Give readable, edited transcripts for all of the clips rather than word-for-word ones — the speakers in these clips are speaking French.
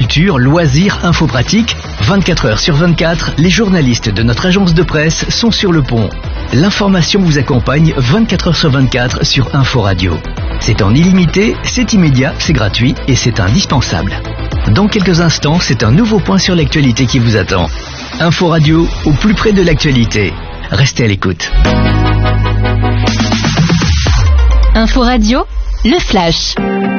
culture, loisirs, infos pratiques, 24 heures sur 24, les journalistes de notre agence de presse sont sur le pont. L'information vous accompagne 24 heures sur 24 sur Info Radio. C'est en illimité, c'est immédiat, c'est gratuit et c'est indispensable. Dans quelques instants, c'est un nouveau point sur l'actualité qui vous attend. Info Radio, au plus près de l'actualité. Restez à l'écoute. Info Radio, le flash.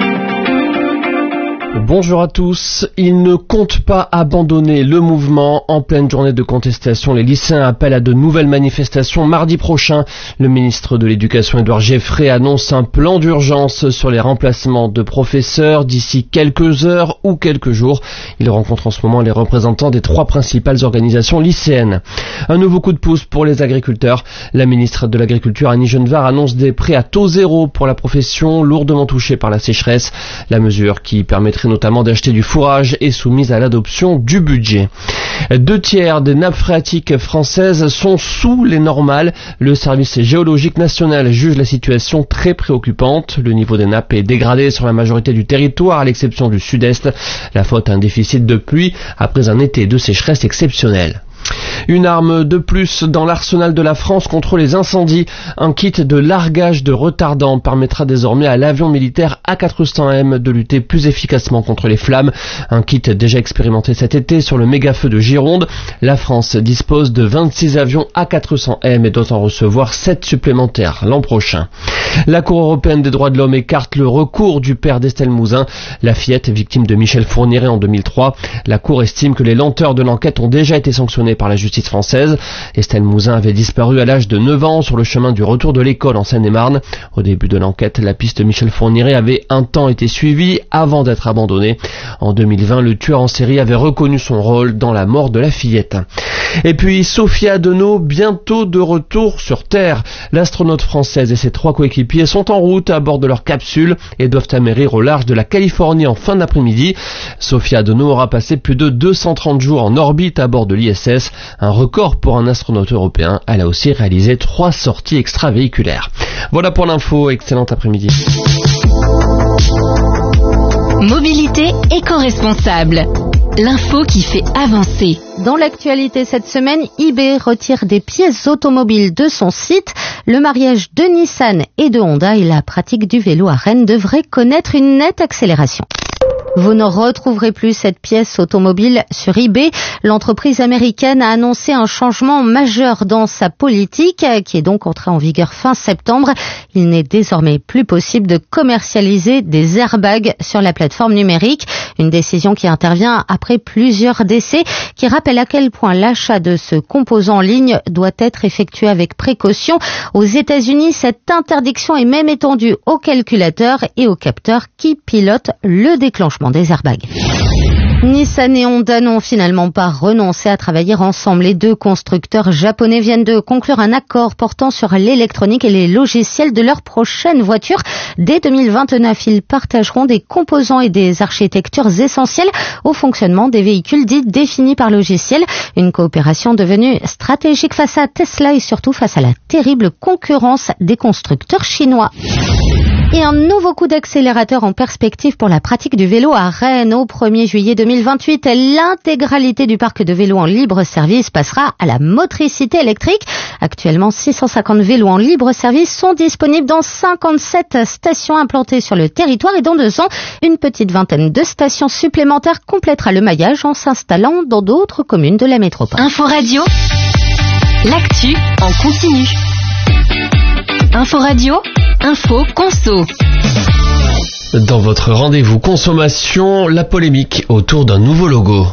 Bonjour à tous. Ils ne comptent pas abandonner le mouvement. En pleine journée de contestation, les lycéens appellent à de nouvelles manifestations mardi prochain. Le ministre de l'Éducation, Édouard Geoffrey, annonce un plan d'urgence sur les remplacements de professeurs d'ici quelques heures ou quelques jours. Il rencontre en ce moment les représentants des 3 principales organisations lycéennes. Un nouveau coup de pouce pour les agriculteurs. La ministre de l'Agriculture, Annie Genevard, annonce des prêts à taux zéro pour la profession lourdement touchée par la sécheresse. La mesure qui permettrait notamment d'acheter du fourrage est soumise à l'adoption du budget. 2/3 des nappes phréatiques françaises sont sous les normales. Le service géologique national juge la situation très préoccupante. Le niveau des nappes est dégradé sur la majorité du territoire, à l'exception du sud-est. La faute à un déficit de pluie après un été de sécheresse exceptionnel. Une arme de plus dans l'arsenal de la France contre les incendies. Un kit de largage de retardant permettra désormais à l'avion militaire A400M de lutter plus efficacement contre les flammes. Un kit déjà expérimenté cet été sur le méga-feu de Gironde. La France dispose de 26 avions A400M et doit en recevoir 7 supplémentaires l'an prochain. La Cour européenne des droits de l'homme écarte le recours du père d'Estelle Mouzin, la fillette victime de Michel Fourniret en 2003. La Cour estime que les lenteurs de l'enquête ont déjà été sanctionnées par la justice française. Estelle Mouzin avait disparu à l'âge de 9 ans sur le chemin du retour de l'école en Seine-et-Marne. Au début de l'enquête, la piste Michel Fourniret avait un temps été suivie avant d'être abandonnée. En 2020, le tueur en série avait reconnu son rôle dans la mort de la fillette. Et puis, Sophia Deneau, bientôt de retour sur Terre. L'astronaute française et ses 3 coéquipiers sont en route à bord de leur capsule et doivent atterrir au large de la Californie en fin d'après-midi. Sophia Deneau aura passé plus de 230 jours en orbite à bord de l'ISS, un record pour un astronaute européen. Elle a aussi réalisé 3 sorties extravéhiculaires. Voilà pour l'info, excellent après-midi. Mobilité éco-responsable. L'info qui fait avancer. Dans l'actualité cette semaine, eBay retire des pièces automobiles de son site. Le mariage de Nissan et de Honda et la pratique du vélo à Rennes devraient connaître une nette accélération. Vous ne retrouverez plus cette pièce automobile sur eBay. L'entreprise américaine a annoncé un changement majeur dans sa politique, qui est donc entrée en vigueur fin septembre. Il n'est désormais plus possible de commercialiser des airbags sur la plateforme numérique. Une décision qui intervient après plusieurs décès, qui rappelle à quel point l'achat de ce composant en ligne doit être effectué avec précaution. Aux États-Unis, cette interdiction est même étendue aux calculateurs et aux capteurs qui pilotent le déclenchement des airbags. Nissan et Honda n'ont finalement pas renoncé à travailler ensemble. Les 2 constructeurs japonais viennent de conclure un accord portant sur l'électronique et les logiciels de leur prochaine voiture. Dès 2029, ils partageront des composants et des architectures essentielles au fonctionnement des véhicules dits définis par logiciel. Une coopération devenue stratégique face à Tesla et surtout face à la terrible concurrence des constructeurs chinois. Et un nouveau coup d'accélérateur en perspective pour la pratique du vélo à Rennes. Au 1er juillet 2028, l'intégralité du parc de vélos en libre service passera à la motricité électrique. Actuellement, 650 vélos en libre service sont disponibles dans 57 stations implantées sur le territoire et dans 2 ans, une petite vingtaine de stations supplémentaires complétera le maillage en s'installant dans d'autres communes de la métropole. Info Radio, l'actu en continu. Info Radio, info conso. Dans votre rendez-vous consommation, la polémique autour d'un nouveau logo.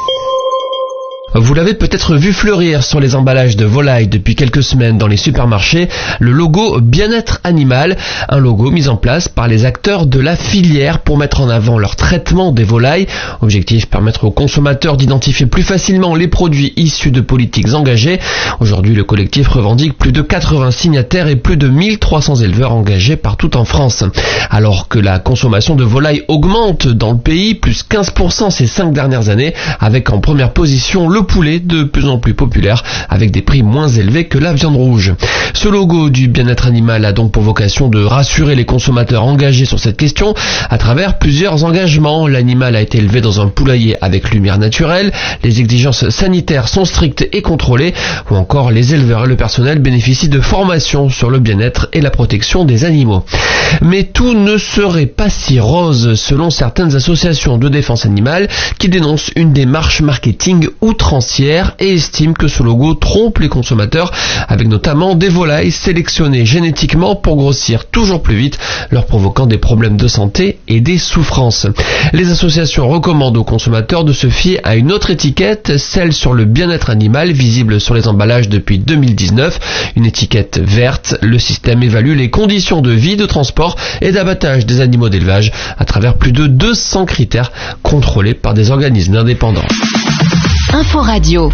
Vous l'avez peut-être vu fleurir sur les emballages de volailles depuis quelques semaines dans les supermarchés, le logo Bien-être Animal, un logo mis en place par les acteurs de la filière pour mettre en avant leur traitement des volailles. Objectif, permettre aux consommateurs d'identifier plus facilement les produits issus de politiques engagées. Aujourd'hui, le collectif revendique plus de 80 signataires et plus de 1300 éleveurs engagés partout en France. Alors que la consommation de volailles augmente dans le pays, plus 15% ces 5 dernières années, avec en première position le poulet de plus en plus populaire avec des prix moins élevés que la viande rouge. Ce logo du bien-être animal a donc pour vocation de rassurer les consommateurs engagés sur cette question à travers plusieurs engagements. L'animal a été élevé dans un poulailler avec lumière naturelle, les exigences sanitaires sont strictes et contrôlées, ou encore les éleveurs et le personnel bénéficient de formations sur le bien-être et la protection des animaux. Mais tout ne serait pas si rose selon certaines associations de défense animale qui dénoncent une démarche marketing outrancière et estiment que ce logo trompe les consommateurs avec notamment des volailles sélectionnées génétiquement pour grossir toujours plus vite, leur provoquant des problèmes de santé et des souffrances. Les associations recommandent aux consommateurs de se fier à une autre étiquette, celle sur le bien-être animal visible sur les emballages depuis 2019, une étiquette verte. Le système évalue les conditions de vie, de transport et d'abattage des animaux d'élevage à travers plus de 200 critères contrôlés par des organismes indépendants. Info Radio.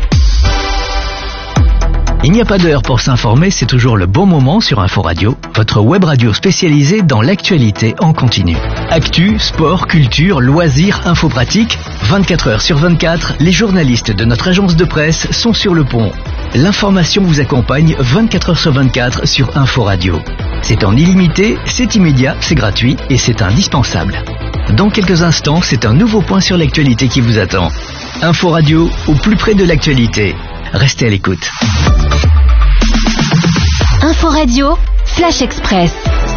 Il n'y a pas d'heure pour s'informer, c'est toujours le bon moment sur Info Radio, votre web radio spécialisée dans l'actualité en continu. Actu, sport, culture, loisirs, info pratique, 24 heures sur 24, les journalistes de notre agence de presse sont sur le pont. L'information vous accompagne 24 heures sur 24 sur Info Radio. C'est en illimité, c'est immédiat, c'est gratuit et c'est indispensable. Dans quelques instants, c'est un nouveau point sur l'actualité qui vous attend. Info Radio, au plus près de l'actualité. Restez à l'écoute. Info Radio, Flash Express.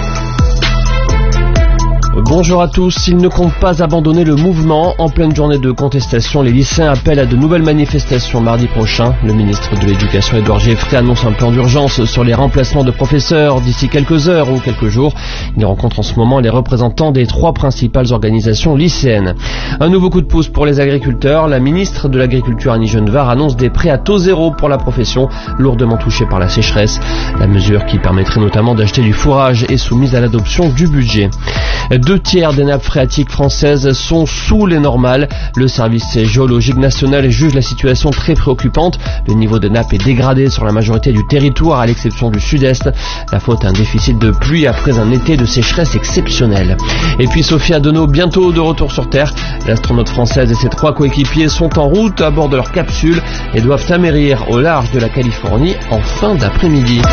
Bonjour à tous, ils ne comptent pas abandonner le mouvement. En pleine journée de contestation, les lycéens appellent à de nouvelles manifestations mardi prochain. Le ministre de l'Éducation, Édouard Geoffrey, annonce un plan d'urgence sur les remplacements de professeurs d'ici quelques heures ou quelques jours. Il rencontre en ce moment les représentants des 3 principales organisations lycéennes. Un nouveau coup de pouce pour les agriculteurs. La ministre de l'Agriculture, Annie Genevard, annonce des prêts à taux zéro pour la profession, lourdement touchée par la sécheresse. La mesure qui permettrait notamment d'acheter du fourrage est soumise à l'adoption du budget. 2/3 des nappes phréatiques françaises sont sous les normales. Le service géologique national juge la situation très préoccupante. Le niveau de nappe est dégradé sur la majorité du territoire, à l'exception du sud-est. La faute à un déficit de pluie après un été de sécheresse exceptionnel. Et puis Sophia Deneau, bientôt de retour sur Terre. L'astronaute française et ses 3 coéquipiers sont en route à bord de leur capsule et doivent atterrir au large de la Californie en fin d'après-midi.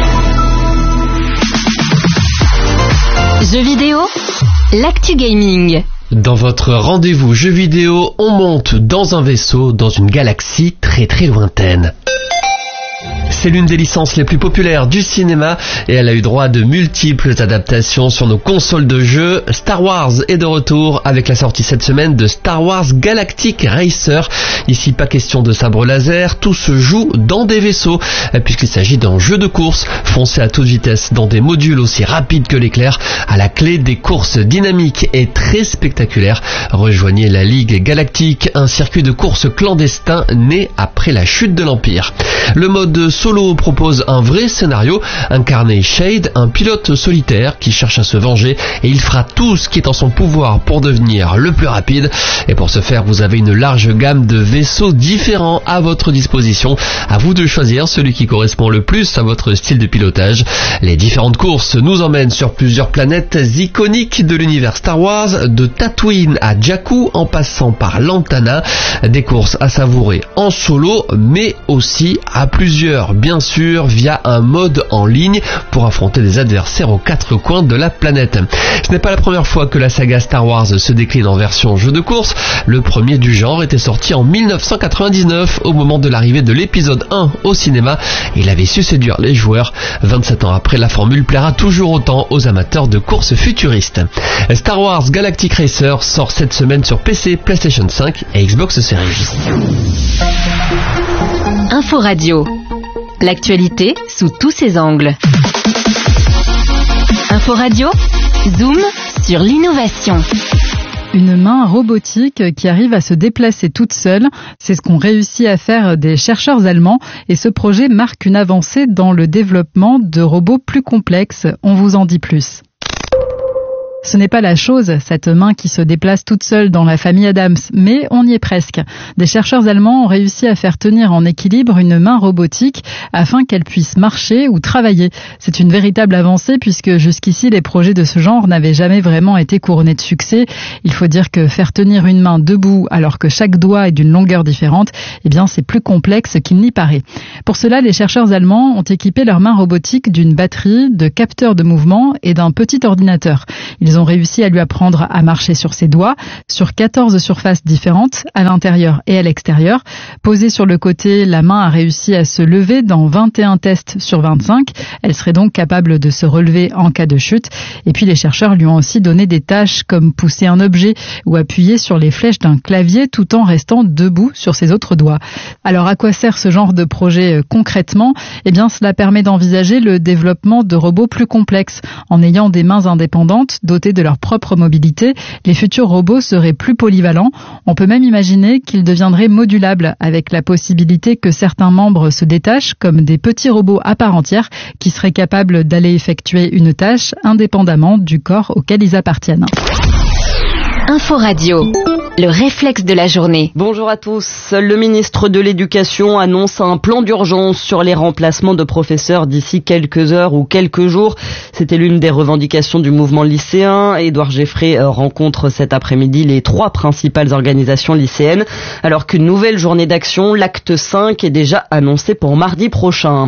Jeux vidéo, l'actu gaming. Dans votre rendez-vous jeux vidéo, on monte dans un vaisseau dans une galaxie très très lointaine. C'est l'une des licences les plus populaires du cinéma et elle a eu droit à de multiples adaptations sur nos consoles de jeux. Star Wars est de retour avec la sortie cette semaine de Star Wars Galactic Racer. Ici, pas question de sabre laser, tout se joue dans des vaisseaux puisqu'il s'agit d'un jeu de course. Foncez à toute vitesse dans des modules aussi rapides que l'éclair. À la clé, des courses dynamiques et très spectaculaires. Rejoignez la Ligue Galactique, un circuit de course clandestin né après la chute de l'Empire. Le mode solo propose un vrai scénario. Incarnez Shade, un pilote solitaire qui cherche à se venger et il fera tout ce qui est en son pouvoir pour devenir le plus rapide. Et pour ce faire, vous avez une large gamme de vaisseaux différents à votre disposition. À vous de choisir celui qui correspond le plus à votre style de pilotage. Les différentes courses nous emmènent sur plusieurs planètes iconiques de l'univers Star Wars, de Tatooine à Jakku en passant par Lantana. Des courses à savourer en solo mais aussi à plusieurs, bien sûr, via un mode en ligne pour affronter des adversaires aux 4 coins de la planète. Ce n'est pas la première fois que la saga Star Wars se décline en version jeu de course. Le premier du genre était sorti en 1999 au moment de l'arrivée de l'épisode 1 au cinéma. Il avait su séduire les joueurs. 27 ans après, la formule plaira toujours autant aux amateurs de courses futuristes. Star Wars Galactic Racer sort cette semaine sur PC, PlayStation 5 et Xbox Series. Info Radio. L'actualité sous tous ses angles. Info Radio, zoom sur l'innovation. Une main robotique qui arrive à se déplacer toute seule, c'est ce qu'ont réussi à faire des chercheurs allemands et ce projet marque une avancée dans le développement de robots plus complexes. On vous en dit plus. Ce n'est pas la chose, cette main qui se déplace toute seule dans la famille Adams, mais on y est presque. Des chercheurs allemands ont réussi à faire tenir en équilibre une main robotique afin qu'elle puisse marcher ou travailler. C'est une véritable avancée puisque jusqu'ici les projets de ce genre n'avaient jamais vraiment été couronnés de succès. Il faut dire que faire tenir une main debout alors que chaque doigt est d'une longueur différente, eh bien c'est plus complexe qu'il n'y paraît. Pour cela, les chercheurs allemands ont équipé leur main robotique d'une batterie, de capteurs de mouvement et d'un petit ordinateur. Ils ont réussi à lui apprendre à marcher sur ses doigts, sur 14 surfaces différentes, à l'intérieur et à l'extérieur. Posée sur le côté, la main a réussi à se lever dans 21 tests sur 25. Elle serait donc capable de se relever en cas de chute. Et puis les chercheurs lui ont aussi donné des tâches comme pousser un objet ou appuyer sur les flèches d'un clavier tout en restant debout sur ses autres doigts. Alors à quoi sert ce genre de projet concrètement ? Eh bien cela permet d'envisager le développement de robots plus complexes. En ayant des mains indépendantes, dotées de leur propre mobilité, les futurs robots seraient plus polyvalents. On peut même imaginer qu'ils deviendraient modulables avec la possibilité que certains membres se détachent comme des petits robots à part entière qui seraient capables d'aller effectuer une tâche indépendamment du corps auquel ils appartiennent. Info Radio, le réflexe de la journée. Bonjour à tous. Le ministre de l'Éducation annonce un plan d'urgence sur les remplacements de professeurs d'ici quelques heures ou quelques jours. C'était l'une des revendications du mouvement lycéen. Édouard Geffrey rencontre cet après-midi les 3 principales organisations lycéennes, alors qu'une nouvelle journée d'action, l'acte 5, est déjà annoncée pour mardi prochain.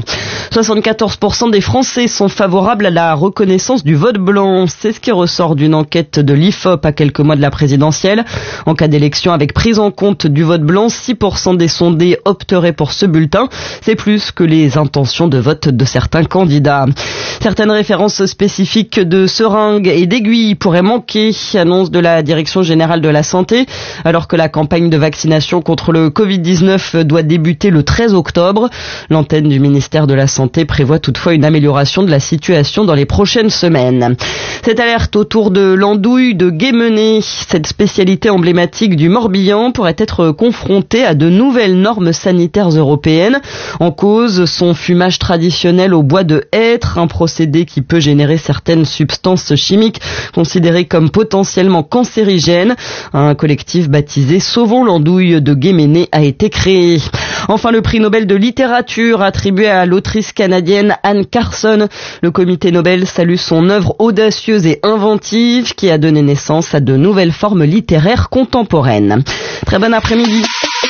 74% des Français sont favorables à la reconnaissance du vote blanc. C'est ce qui ressort d'une enquête de l'IFOP à quelques mois de la présidentielle. En cas d'élection avec prise en compte du vote blanc, 6% des sondés opteraient pour ce bulletin. C'est plus que les intentions de vote de certains candidats. Certaines références spécifiques de seringues et d'aiguilles pourraient manquer, annonce de la Direction générale de la santé, alors que la campagne de vaccination contre le Covid-19 doit débuter le 13 octobre. L'antenne du ministère de la Santé prévoit toutefois une amélioration de la situation dans les prochaines semaines. Cette alerte autour de l'andouille de Guémené, cette spécialité emblématique du Morbihan, pourrait être confrontée à de nouvelles normes sanitaires européennes. En cause, son fumage traditionnel au bois de hêtre, un procédé qui peut générer certaines substances chimiques considérées comme potentiellement cancérigènes. Un collectif baptisé Sauvons l'andouille de Guémené a été créé. Enfin, le prix Nobel de littérature attribué à l'autrice canadienne Anne Carson. Le comité Nobel salue son œuvre audacieuse et inventive qui a donné naissance à de nouvelles formes littéraires contemporaines. Très bon après-midi.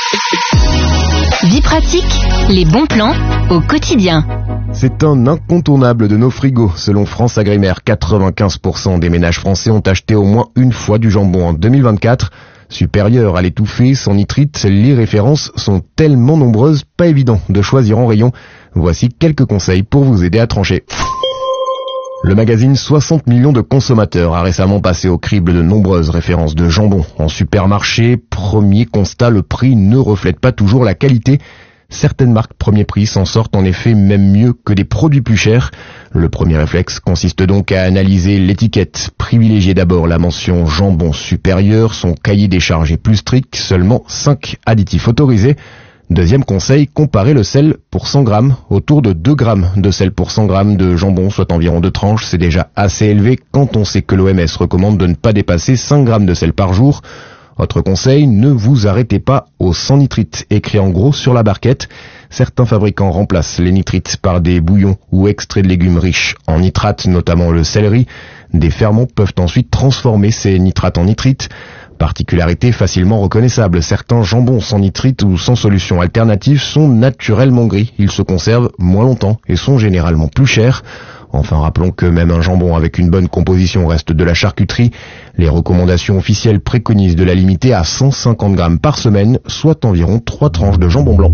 Vie pratique, les bons plans au quotidien. C'est un incontournable de nos frigos. Selon France Agrimaire, 95% des ménages français ont acheté au moins une fois du jambon en 2024. Supérieur à l'étouffée, sans nitrite, les références sont tellement nombreuses, pas évident de choisir en rayon. Voici quelques conseils pour vous aider à trancher. Le magazine 60 millions de consommateurs a récemment passé au crible de nombreuses références de jambon. En supermarché, premier constat, le prix ne reflète pas toujours la qualité. Certaines marques premier prix s'en sortent en effet même mieux que des produits plus chers. Le premier réflexe consiste donc à analyser l'étiquette. Privilégier d'abord la mention jambon supérieur, son cahier des charges est plus strict, seulement 5 additifs autorisés. Deuxième conseil, comparer le sel pour 100 grammes. Autour de 2 grammes de sel pour 100 grammes de jambon, soit environ 2 tranches, c'est déjà assez élevé quand on sait que l'OMS recommande de ne pas dépasser 5 grammes de sel par jour. Autre conseil, ne vous arrêtez pas au sans nitrite, écrit en gros sur la barquette. Certains fabricants remplacent les nitrites par des bouillons ou extraits de légumes riches en nitrates, notamment le céleri. Des ferments peuvent ensuite transformer ces nitrates en nitrites. Particularité facilement reconnaissable, certains jambons sans nitrite ou sans solution alternative sont naturellement gris. Ils se conservent moins longtemps et sont généralement plus chers. Enfin, rappelons que même un jambon avec une bonne composition reste de la charcuterie. Les recommandations officielles préconisent de la limiter à 150 grammes par semaine, soit environ 3 tranches de jambon blanc.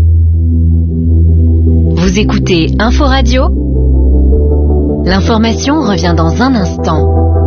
Vous écoutez Info Radio. L'information revient dans un instant.